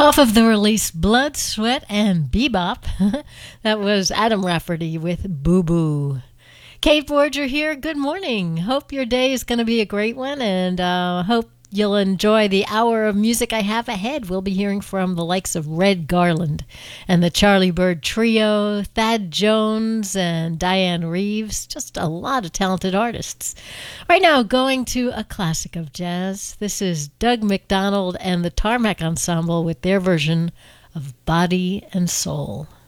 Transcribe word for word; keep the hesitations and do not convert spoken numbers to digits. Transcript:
Off of the release Blood, Sweat, and Bebop, that was Adam Rafferty with Boo Boo. Kate Borger here. Good morning. Hope your day is going to be a great one, and uh, hope you'll enjoy the hour of music I have ahead. We'll be hearing from the likes of Red Garland and the Charlie Bird Trio, Thad Jones, and Diane Reeves. Just a lot of talented artists. Right now, going to a classic of jazz. This is Doug McDonald and the Tarmac Ensemble with their version of Body and Soul.